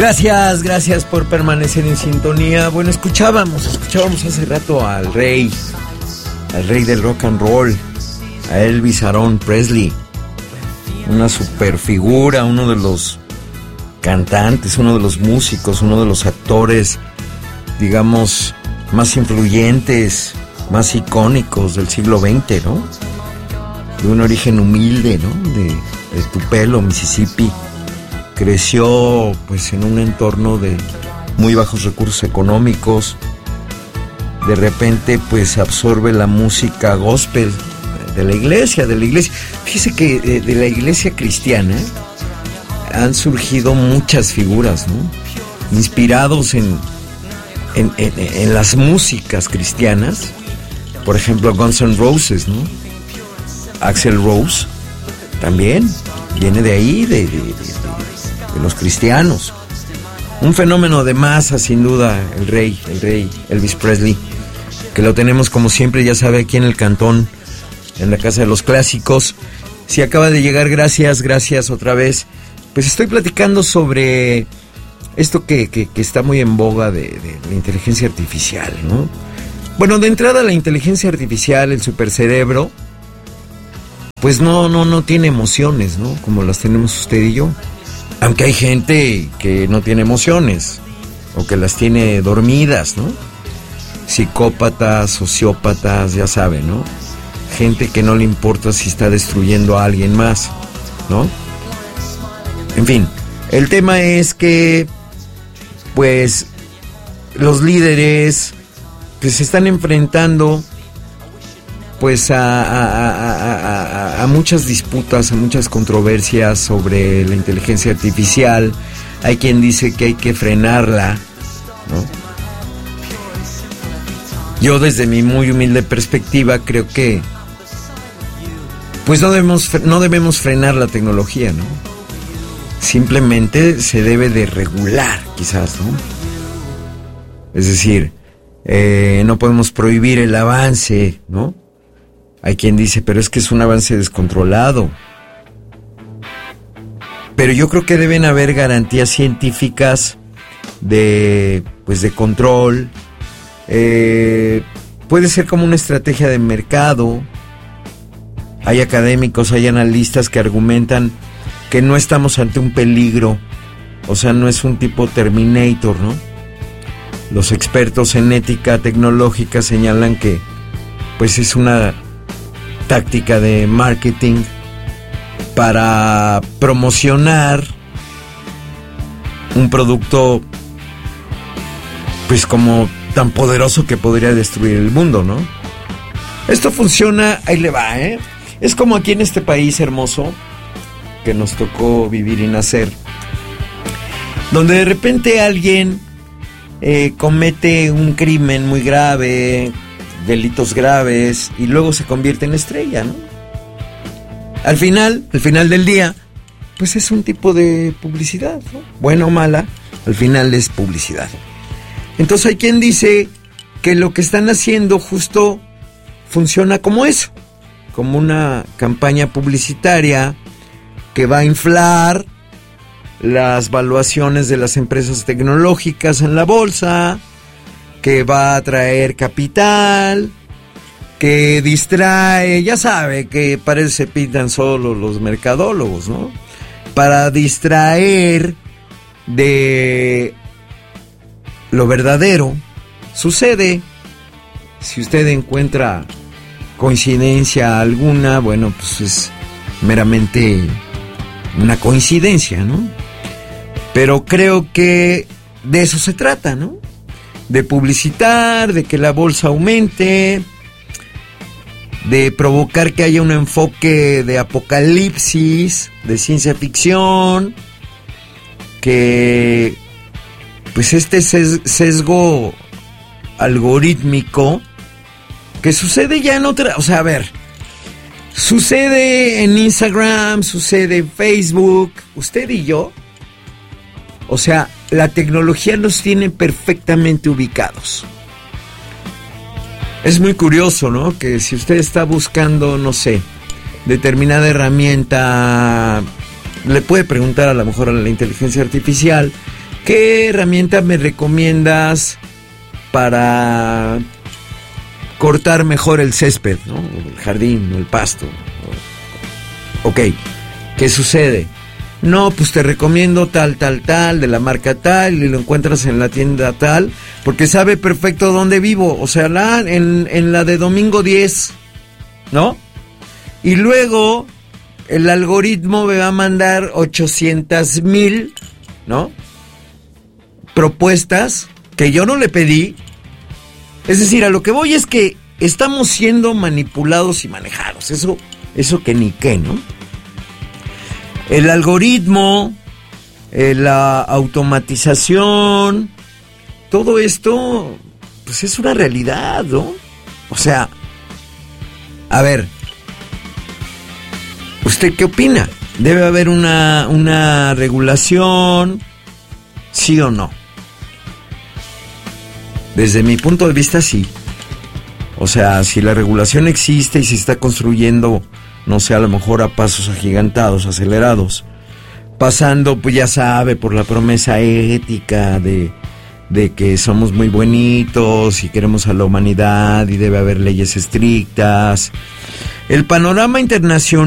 Gracias por permanecer en sintonía. Bueno, escuchábamos hace rato al rey del rock and roll, a Elvis Aaron Presley, una super figura, uno de los cantantes, uno de los músicos, uno de los actores, digamos, más influyentes, más icónicos del siglo XX, ¿no? De un origen humilde, ¿no? De Tupelo, Mississippi. Creció pues en un entorno de muy bajos recursos económicos. De repente pues absorbe la música gospel de la iglesia. Fíjese que de la iglesia cristiana han surgido muchas figuras, ¿no? Inspirados en las músicas cristianas. Por ejemplo, Guns N' Roses, ¿no? Axl Rose también viene de ahí, de los cristianos. Un fenómeno de masa, sin duda, el rey Elvis Presley, que lo tenemos como siempre, ya sabe, aquí en el Cantón, en la Casa de los Clásicos. Si acaba de llegar, gracias otra vez. Pues estoy platicando sobre esto que está muy en boga de la inteligencia artificial, ¿no? Bueno, de entrada, la inteligencia artificial, el supercerebro, pues no tiene emociones, ¿no? Como las tenemos usted y yo. Aunque hay gente que no tiene emociones, o que las tiene dormidas, ¿no? Psicópatas, sociópatas, ya saben, ¿no? Gente que no le importa si está destruyendo a alguien más, ¿no? En fin, el tema es que, pues, los líderes, pues, se están enfrentando, pues, a muchas disputas, a muchas controversias sobre la inteligencia artificial. Hay quien dice que hay que frenarla, ¿no? Yo, desde mi muy humilde perspectiva, creo que pues no debemos frenar la tecnología, ¿no? Simplemente se debe de regular, quizás, ¿no? Es decir, no podemos prohibir el avance, ¿no? Hay quien dice, pero es que es un avance descontrolado. Pero yo creo que deben haber garantías científicas de control. Puede ser como una estrategia de mercado. Hay académicos, hay analistas que argumentan que no estamos ante un peligro. O sea, no es un tipo Terminator, ¿no? Los expertos en ética tecnológica señalan que pues es una táctica de marketing para promocionar un producto pues como tan poderoso que podría destruir el mundo, ¿no? Esto funciona, ahí le va, ¿eh? Es como aquí en este país hermoso que nos tocó vivir y nacer, donde de repente alguien comete un crimen muy grave, delitos graves, y luego se convierte en estrella, ¿no? Al final del día, pues es un tipo de publicidad, ¿no? Buena o mala, al final es publicidad. Entonces hay quien dice que lo que están haciendo justo funciona como eso, como una campaña publicitaria que va a inflar las valuaciones de las empresas tecnológicas en la bolsa, que va a atraer capital, que distrae, ya sabe que para eso se pintan solo los mercadólogos, ¿no? Para distraer de lo verdadero. Sucede, si usted encuentra coincidencia alguna, bueno, pues es meramente una coincidencia, ¿no? Pero creo que de eso se trata, ¿no? De publicitar, de que la bolsa aumente, de provocar que haya un enfoque de apocalipsis, de ciencia ficción, que pues este sesgo algorítmico que sucede ya en otra, o sea, a ver, sucede en Instagram, sucede en Facebook, usted y yo, o sea, la tecnología nos tiene perfectamente ubicados. Es muy curioso, ¿no? Que si usted está buscando, no sé, determinada herramienta, le puede preguntar a lo mejor a la inteligencia artificial ¿qué herramienta me recomiendas para cortar mejor el césped, ¿no? El jardín, el pasto? Ok, ¿qué sucede? No, pues te recomiendo tal, de la marca tal, y lo encuentras en la tienda tal, porque sabe perfecto dónde vivo, o sea, en la de Domingo 10, ¿no? Y luego el algoritmo me va a mandar 800,000, ¿no? Propuestas que yo no le pedí. Es decir, a lo que voy es que estamos siendo manipulados y manejados, eso que ni qué, ¿no? El algoritmo, la automatización, todo esto, pues es una realidad, ¿no? O sea, a ver, ¿usted qué opina? ¿Debe haber una regulación? ¿Sí o no? Desde mi punto de vista, sí. O sea, si la regulación existe y se está construyendo, no sé, a lo mejor a pasos agigantados, acelerados, pasando, pues ya sabe, por la promesa ética de que somos muy bonitos y queremos a la humanidad y debe haber leyes estrictas. El panorama internacional